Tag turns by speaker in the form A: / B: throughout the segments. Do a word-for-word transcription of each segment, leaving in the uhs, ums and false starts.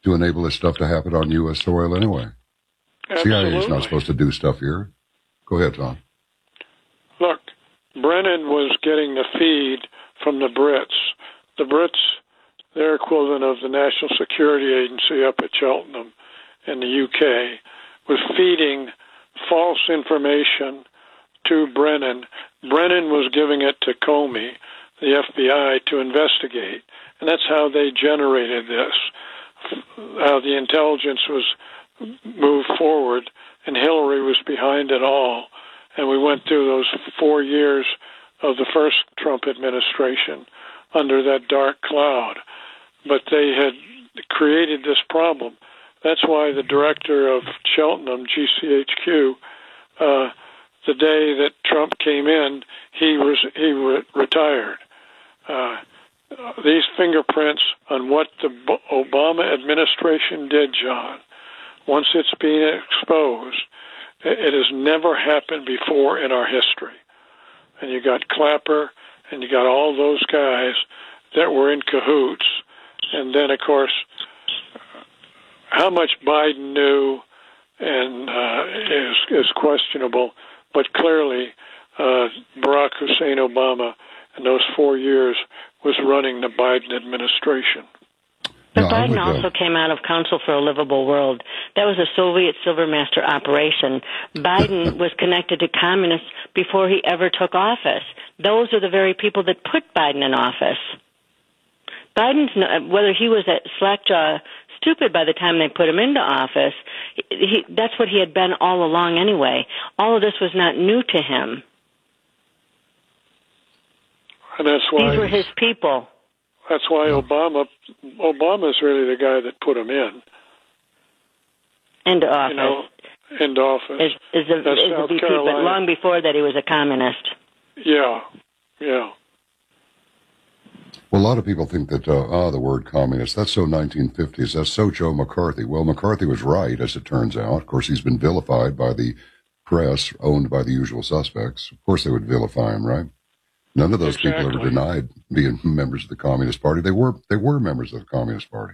A: to enable this stuff to happen on U S soil anyway.
B: Absolutely.
A: C I A is not supposed to do stuff here. Go ahead, Tom.
B: Look, Brennan was getting the feed from the Brits. The Brits, their equivalent of the National Security Agency up at Cheltenham in the U K, was feeding false information to Brennan. Brennan was giving it to Comey, the F B I, to investigate. And that's how they generated this, how the intelligence was moved forward, and Hillary was behind it all. And we went through those four years of the first Trump administration under that dark cloud. But they had created this problem. That's why the director of Cheltenham, G C H Q, uh, the day that Trump came in, he was he re- retired. Uh, these fingerprints on what the Obama administration did, John, once it's been exposed, it has never happened before in our history. And you got Clapper, and you got all those guys that were in cahoots. And then, of course, how much Biden knew and uh, is is questionable, but clearly uh, Barack Hussein Obama in those four years was running the Biden administration.
C: But
A: No,
C: Biden
A: would, uh,
C: also came out of Council for a Livable World. That was a Soviet Silvermaster operation. Biden was connected to communists before he ever took office. Those are the very people that put Biden in office. Biden's, whether he was a slackjaw stupid by the time they put him into office, he, that's what he had been all along anyway. All of this was not new to him.
B: And that's why
C: These were his people.
B: That's why Obama Obama's really the guy that put him in.
C: Into office.
B: You know, into office.
C: Is, is the,
B: That's
C: is the
B: South
C: V P, but
B: Carolina.
C: long before that he was a communist.
B: Yeah, yeah.
A: Well, a lot of people think that, uh, ah, the word communist, that's so nineteen fifties. That's so Joe McCarthy. Well, McCarthy was right, as it turns out. Of course, he's been vilified by the press, owned by the usual suspects. Of course, they would vilify him, right? None of those
B: Exactly.
A: people ever denied being members of the Communist Party. They were they were members of the Communist Party.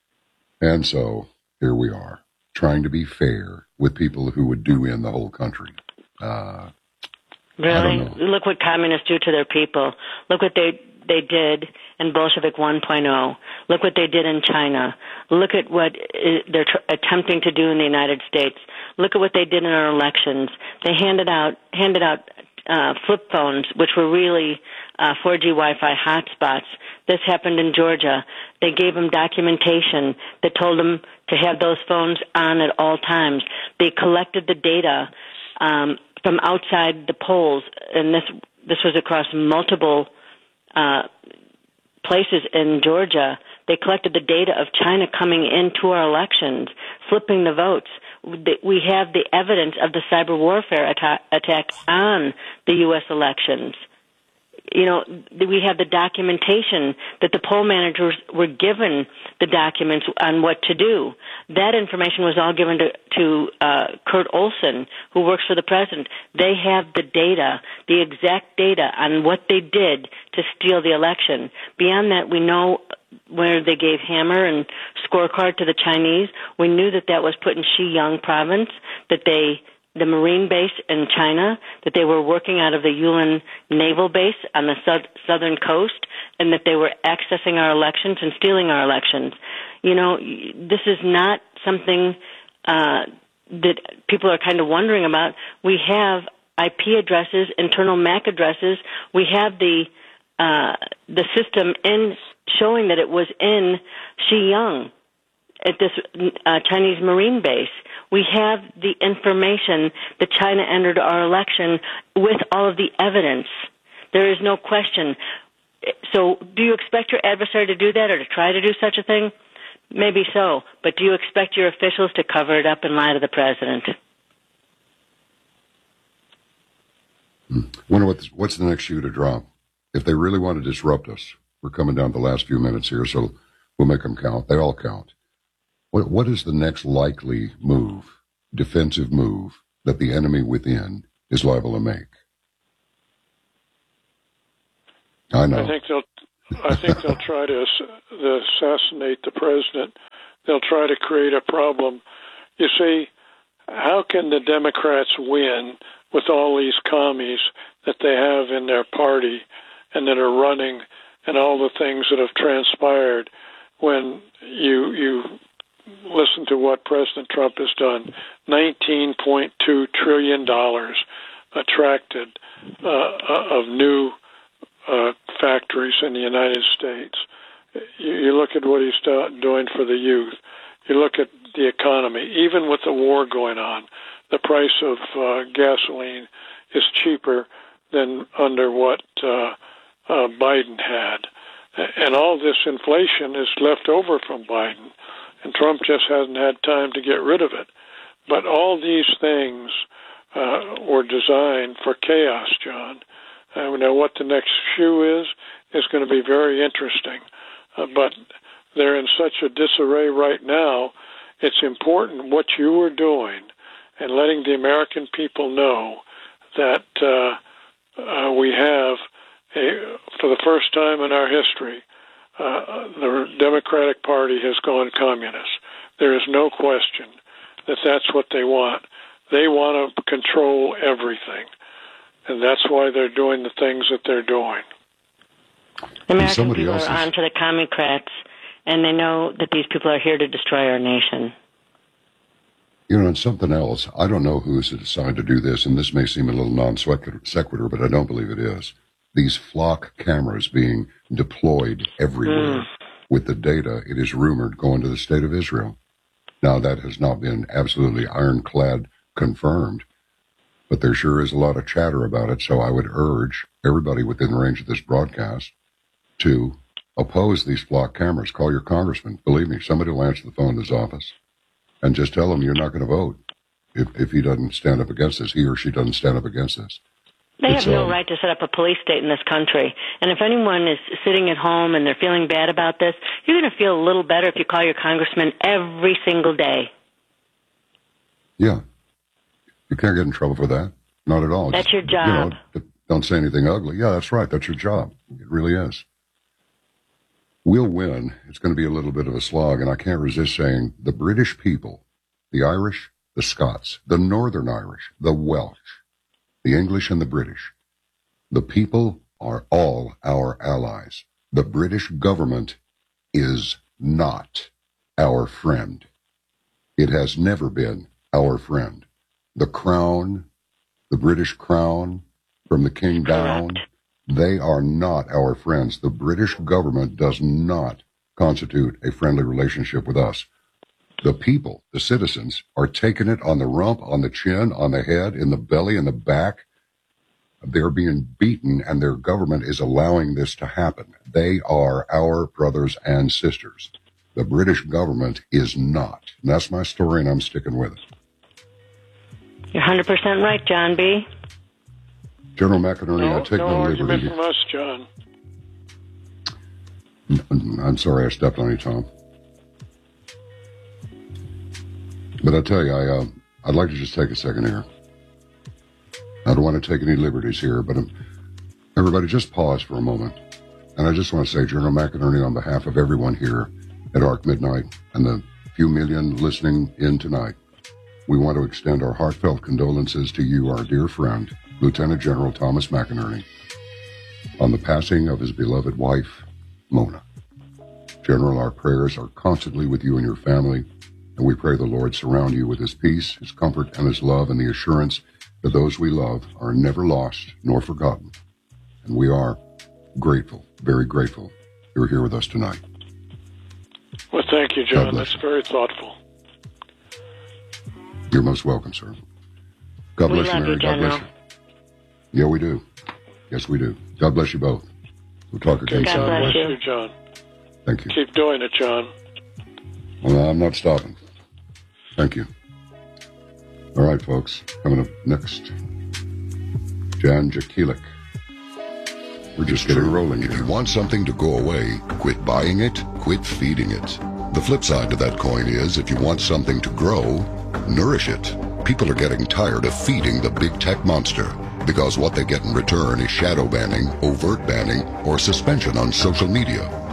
A: And so here we are, trying to be fair with people who would do in the whole country. Uh,
C: Really? Look what communists do to their people. Look what they they did in Bolshevik one point oh. Look what they did in China. Look at what i- they're tr- attempting to do in the United States. Look at what they did in our elections. They handed out handed out uh, flip phones, which were really uh, four G Wi-Fi hotspots. This happened in Georgia. They gave them documentation that told them to have those phones on at all times. They collected the data um, from outside the polls, and this this was across multiple uh, places in Georgia. They collected the data of China coming into our elections, flipping the votes. We have the evidence of the cyber warfare atta- attack on the U S elections. You know, we have the documentation that the poll managers were given the documents on what to do. That information was all given to, to uh, Kurt Olson, who works for the president. They have the data, the exact data on what they did to steal the election. Beyond that, we know where they gave hammer and scorecard to the Chinese. We knew that that was put in Xinjiang province, that they the Marine base in China, that they were working out of the Yulin Naval Base on the sou- southern coast, and that they were accessing our elections and stealing our elections. You know, this is not something uh, that people are kind of wondering about. We have I P addresses, internal M A C addresses. We have the uh, the system in showing that it was in Xinjiang at this uh, Chinese Marine base. We have the information that China entered our election with all of the evidence. There is no question. So do you expect your adversary to do that or to try to do such a thing? Maybe so. But do you expect your officials to cover it up and lie to the president?
A: wonder what this, what's the next shoe to drop. If they really want to disrupt us, we're coming down to the last few minutes here, so we'll make them count. They all count. What What is the next likely move, defensive move, that the enemy within is liable to make? I know.
B: I think they'll. I think they'll try to, ass- to assassinate the president. they'll try to create a problem. You see, how can the Democrats win with all these commies that they have in their party and that are running and all the things that have transpired when you you listen to what President Trump has done? nineteen point two trillion dollars attracted uh, of new uh, factories in the United States. You, you look at what he's do- doing for the youth. You look at the economy. Even with the war going on, the price of uh, gasoline is cheaper than under what uh, uh, Biden had. And all this inflation is left over from Biden, and Trump just hasn't had time to get rid of it. But all these things uh, were designed for chaos, John. Uh, now, what the next shoe is is going to be very interesting. Uh, but they're in such a disarray right now, it's important what you are doing and letting the American people know that uh, uh, we have, a, for the first time in our history, uh, the Democratic Party has gone communist. There is no question that that's what they want. They want to control everything, and that's why they're doing the things that they're doing.
C: American people are on to the Commie-crats, and they know that these people are here to destroy our nation.
A: You know, and something else, I don't know who's decided to do this, and this may seem a little non-sequitur, but I don't believe it is. These flock cameras being deployed everywhere mm. with the data, it is rumored, going to the state of Israel. Now, that has not been absolutely ironclad confirmed, but there sure is a lot of chatter about it, so I would urge everybody within range of this broadcast to oppose these flock cameras. Call your congressman. Believe me, somebody will answer the phone in his office and just tell him you're not going to vote if, if he doesn't stand up against this, he or she doesn't stand up against this.
C: They
A: it's,
C: have no
A: um,
C: right to set up a police state in this country. And if anyone is sitting at home and they're feeling bad about this, you're going to feel a little better if you call your congressman every single day.
A: Yeah. You can't get in trouble for that. Not at all.
C: That's
A: Just,
C: your job.
A: You know, don't say anything ugly. Yeah, that's right. That's your job. It really is. We'll win. It's going to be a little bit of a slog, and I can't resist saying the British people, the Irish, the Scots, the Northern Irish, the Welsh, the English, and the British, the people are all our allies. The British government is not our friend. It has never been our friend. The Crown, the British Crown, from the King down, they are not our friends. The British government does not constitute a friendly relationship with us. The people, the citizens, are taking it on the rump, on the chin, on the head, in the belly, in the back. They're being beaten, and their government is allowing this to happen. They are our brothers and sisters. The British government is not. And that's my story, and I'm sticking with it.
C: You're one hundred percent right, John B.
A: General McInerney,
B: no,
A: I take
B: no
A: no
B: argument
A: liberty.
B: from us, John.
A: I'm sorry I stepped on you, Tom. But I tell you, I, uh, I'd like to just take a second here. I don't want to take any liberties here, but um, everybody just pause for a moment. And I just want to say, General McInerney, on behalf of everyone here at Arc Midnight and the few million listening in tonight, we want to extend our heartfelt condolences to you, our dear friend, Lieutenant General Thomas McInerney, on the passing of his beloved wife, Mona. General, our prayers are constantly with you and your family, and we pray the Lord surround you with his peace, his comfort, and his love, and the assurance that those we love are never lost nor forgotten. And we are grateful, very grateful you're here with us tonight.
B: Well, thank you, John. That's you. Very thoughtful.
A: You're most welcome, sir. God
C: we
A: bless you, Mary.
C: You,
A: God bless you. Yeah, we do. Yes, we do. God bless you both. We'll talk again
C: God
A: soon.
C: bless
B: God bless
C: you.
B: you, John.
A: Thank you.
B: Keep doing it, John.
A: Well, I'm not stopping. Thank you. All right, folks. Coming up next, Jan Jekielek. We're just getting rolling here.
D: If you want something to go away, quit buying it, quit feeding it. The flip side to that coin is, if you want something to grow, nourish it. People are getting tired of feeding the big tech monster, because what they get in return is shadow banning, overt banning, or suspension on social media.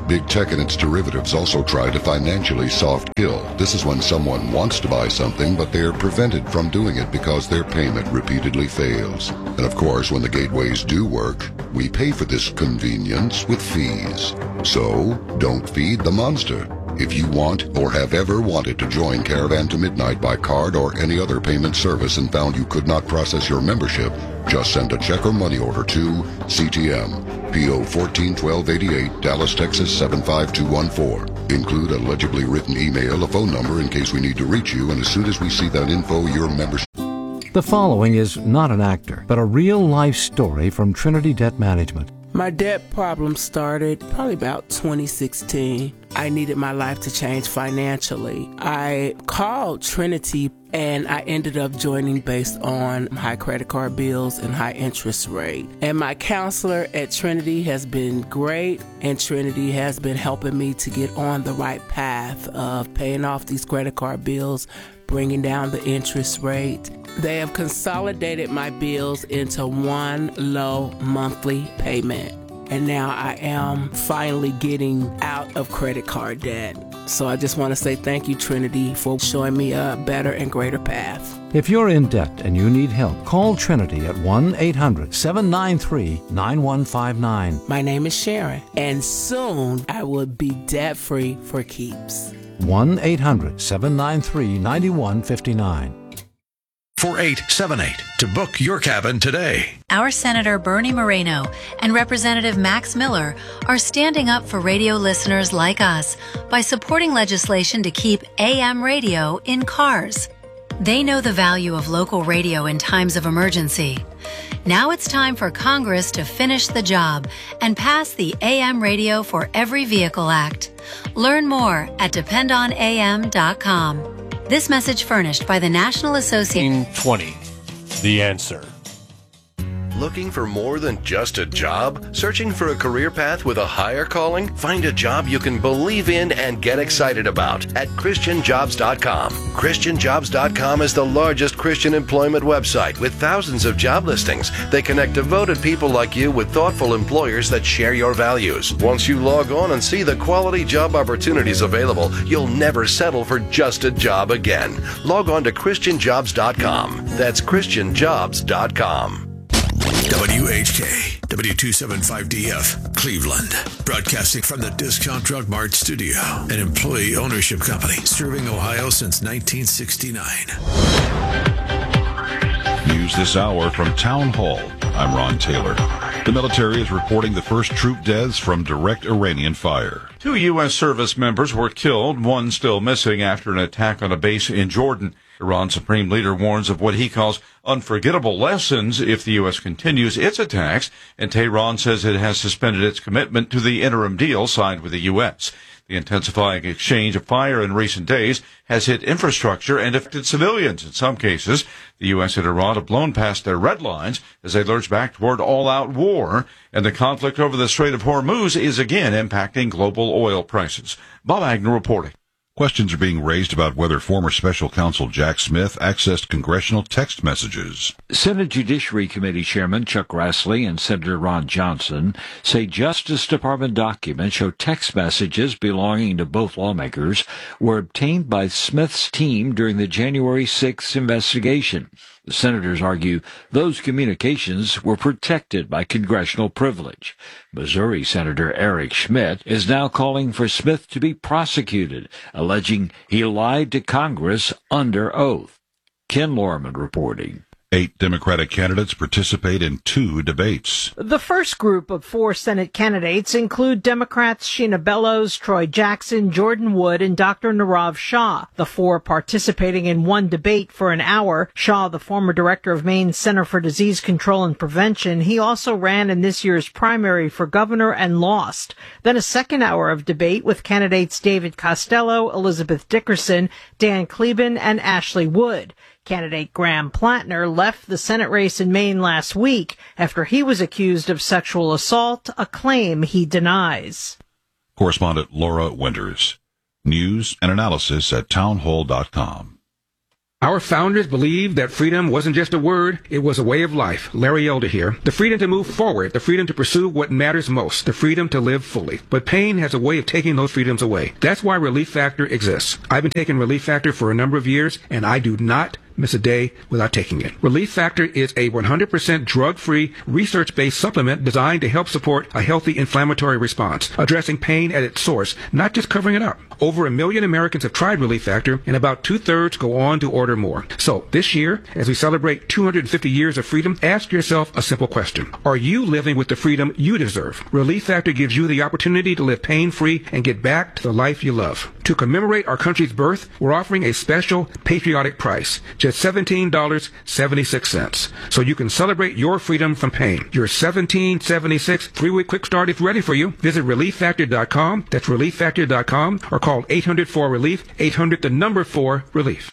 D: Big tech and its derivatives also try to financially soft kill. This is when someone wants to buy something, but they're prevented from doing it because their payment repeatedly fails. And of course, when the gateways do work, we pay for this convenience with fees. So, don't feed the monster. If you want or have ever wanted to join Caravan to Midnight by card or any other payment service and found you could not process your membership, just send a check or money order to C T M, P O fourteen twelve eighty-eight, Dallas, Texas seven five two one four. Include a legibly written email, a phone number in case we need to reach you, and as soon as we see that info, your membership...
E: The following is not an actor, but a real-life story from Trinity Debt Management.
F: My debt problem started probably about twenty sixteen. I needed my life to change financially. I called Trinity and I ended up joining based on high credit card bills and high interest rate. And my counselor at Trinity has been great, and Trinity has been helping me to get on the right path of paying off these credit card bills, bringing down the interest rate. They have consolidated my bills into one low monthly payment. And now I am finally getting out of credit card debt. So I just want to say thank you, Trinity, for showing me a better and greater path.
E: If you're in debt and you need help, call Trinity at one eight hundred seven nine three nine one five nine.
F: My name is Sharon, and soon I will be debt-free for keeps.
E: one eight hundred seven nine three nine one five nine.
G: four eight seven eight to book your cabin today.
H: Our Senator Bernie Moreno and Representative Max Miller are standing up for radio listeners like us by supporting legislation to keep A M radio in cars. They know the value of local radio in times of emergency. Now it's time for Congress to finish the job and pass the A M Radio for Every Vehicle Act. Learn more at depend on A M dot com. This message furnished by the National Association.
I: twenty. The answer.
G: Looking for more than just a job? Searching for a career path with a higher calling? Find a job you can believe in and get excited about at Christian Jobs dot com. Christian Jobs dot com is the largest Christian employment website with thousands of job listings. They connect devoted people like you with thoughtful employers that share your values. Once you log on and see the quality job opportunities available, you'll never settle for just a job again. Log on to Christian Jobs dot com. That's Christian Jobs dot com.
J: W H K, W two seventy-five D F, Cleveland. Broadcasting from the Discount Drug Mart studio, an employee ownership company serving Ohio since nineteen sixty-nine.
K: News this hour from Town Hall. I'm Ron Taylor. The military is reporting the first troop deaths from direct Iranian fire.
L: Two U S service members were killed, one still missing after an attack on a base in Jordan. Iran's supreme leader warns of what he calls unforgettable lessons if the U S continues its attacks, and Tehran says it has suspended its commitment to the interim deal signed with the U S. The intensifying exchange of fire in recent days has hit infrastructure and affected civilians. In some cases, the U S and Iran have blown past their red lines as they lurch back toward all-out war, and the conflict over the Strait of Hormuz is again impacting global oil prices. Bob Agnew reporting.
K: Questions are being raised about whether former special counsel Jack Smith accessed congressional text messages.
M: Senate Judiciary Committee Chairman Chuck Grassley and Senator Ron Johnson say Justice Department documents show text messages belonging to both lawmakers were obtained by Smith's team during the January sixth investigation. The senators argue those communications were protected by congressional privilege. Missouri Senator Eric Schmidt is now calling for Smith to be prosecuted, alleging he lied to Congress under oath. Ken Lorman reporting.
K: Eight Democratic candidates participate in two debates.
N: The first group of four Senate candidates include Democrats Sheena Bellows, Troy Jackson, Jordan Wood, and Doctor Nirav Shah. The four participating in one debate for an hour. Shah, the former director of Maine's Center for Disease Control and Prevention, he also ran in this year's primary for governor and lost. Then a second hour of debate with candidates David Costello, Elizabeth Dickerson, Dan Kleben, and Ashley Wood. Candidate Graham Plattner left the Senate race in Maine last week after he was accused of sexual assault, a claim he denies.
K: Correspondent Laura Winters. News and analysis at townhall dot com.
O: Our founders believed that freedom wasn't just a word, it was a way of life. Larry Elder here. The freedom to move forward, the freedom to pursue what matters most, the freedom to live fully. But pain has a way of taking those freedoms away. That's why Relief Factor exists. I've been taking Relief Factor for a number of years, and I do not miss a day without taking it. Relief Factor is a one hundred percent drug-free, research-based supplement designed to help support a healthy inflammatory response, addressing pain at its source, not just covering it up. Over a million Americans have tried Relief Factor, and about two-thirds go on to order more. So, this year, as we celebrate two hundred fifty years of freedom, ask yourself a simple question. Are you living with the freedom you deserve? Relief Factor gives you the opportunity to live pain-free and get back to the life you love. To commemorate our country's birth, we're offering a special patriotic price, just seventeen dollars and seventy-six cents. So you can celebrate your freedom from pain. Your seventeen dollars and seventy-six cents three-week quick start is ready for you. Visit relief factor dot com. That's relief factor dot com, or call eight hundred four relief, eight hundred the number four relief.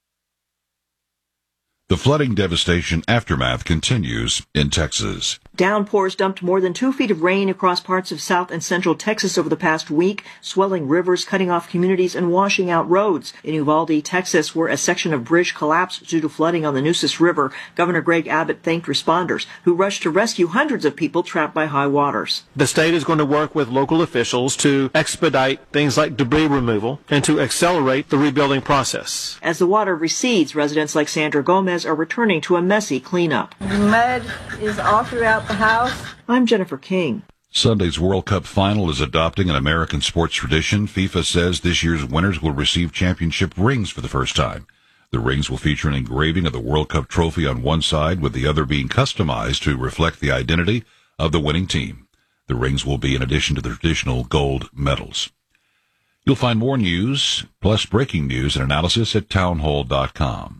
K: The flooding devastation aftermath continues in Texas.
P: Downpours dumped more than two feet of rain across parts of south and central Texas over the past week, swelling rivers, cutting off communities, and washing out roads. In Uvalde, Texas, where a section of bridge collapsed due to flooding on the Nueces River, Governor Greg Abbott thanked responders who rushed to rescue hundreds of people trapped by high waters.
Q: The state is going to work with local officials to expedite things like debris removal and to accelerate the rebuilding process.
P: As the water recedes, residents like Sandra Gomez are returning to a messy cleanup.
R: The mud is all throughout the house.
P: I'm Jennifer King.
K: Sunday's World Cup final is adopting an American sports tradition. FIFA says this year's winners will receive championship rings for the first time. The rings will feature an engraving of the World Cup trophy on one side, with the other being customized to reflect the identity of the winning team. The rings will be in addition to the traditional gold medals. You'll find more news, plus breaking news and analysis at townhall dot com.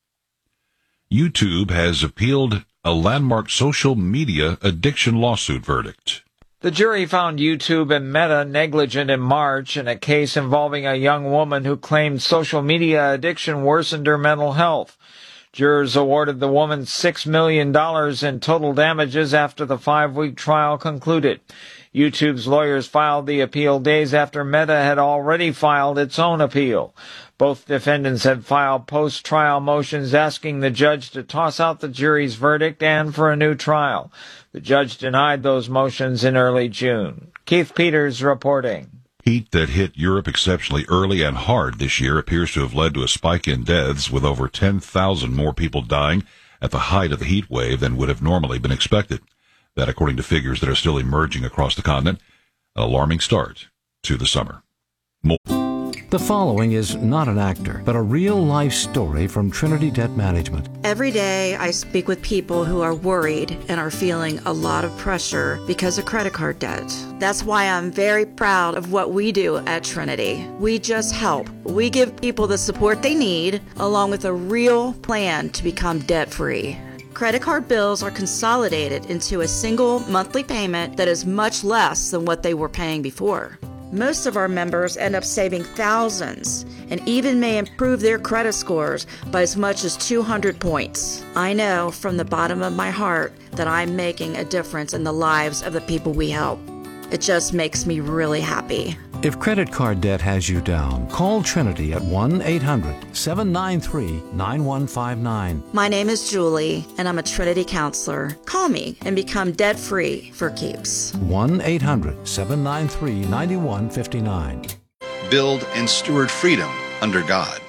K: YouTube has appealed a landmark social media addiction lawsuit verdict.
S: The jury found YouTube and Meta negligent in March in a case involving a young woman who claimed social media addiction worsened her mental health. Jurors awarded the woman six million dollars in total damages after the five-week trial concluded. YouTube's lawyers filed the appeal days after Meta had already filed its own appeal. Both defendants had filed post-trial motions asking the judge to toss out the jury's verdict and for a new trial. The judge denied those motions in early June. Keith Peters reporting.
K: Heat that hit Europe exceptionally early and hard this year appears to have led to a spike in deaths, with over ten thousand more people dying at the height of the heat wave than would have normally been expected. That, according to figures that are still emerging across the continent, an alarming start to the summer. More-
E: The following is not an actor, but a real-life story from Trinity Debt Management.
T: Every day I speak with people who are worried and are feeling a lot of pressure because of credit card debt. That's why I'm very proud of what we do at Trinity. We just help. We give people the support they need, along with a real plan to become debt-free. Credit card bills are consolidated into a single monthly payment that is much less than what they were paying before. Most of our members end up saving thousands and even may improve their credit scores by as much as two hundred points. I know from the bottom of my heart that I'm making a difference in the lives of the people we help. It just makes me really happy.
E: If credit card debt has you down, call Trinity at one eight hundred seven nine three nine one five nine.
T: My name is Julie, and I'm a Trinity counselor. Call me and become debt-free for keeps.
E: one eight hundred seven nine three nine one five nine.
U: Build and steward freedom under God.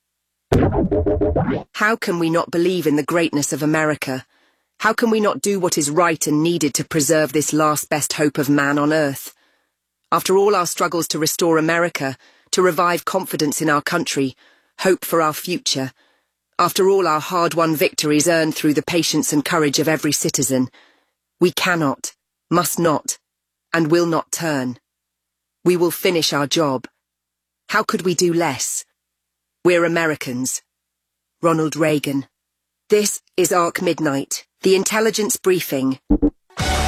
V: How can we not believe in the greatness of America? How can we not do what is right and needed to preserve this last best hope of man on earth? After all our struggles to restore America, to revive confidence in our country, hope for our future, after all our hard-won victories earned through the patience and courage of every citizen, we cannot, must not, and will not turn. We will finish our job. How could we do less? We're Americans. Ronald Reagan. This is Arc Midnight, the intelligence briefing.